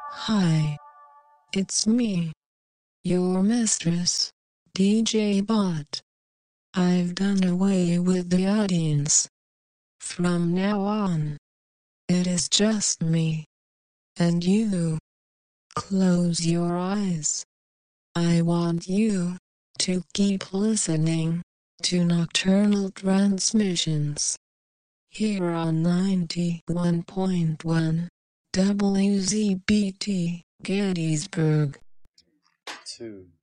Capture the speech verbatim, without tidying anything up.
Hi, it's me, your mistress, D J Bot. I've done away with the audience. From now on, it is just me and you. Close your eyes. I want you to keep listening to Nocturnal Transmissions here on ninety-one point one W Z B T Gettysburg. Two.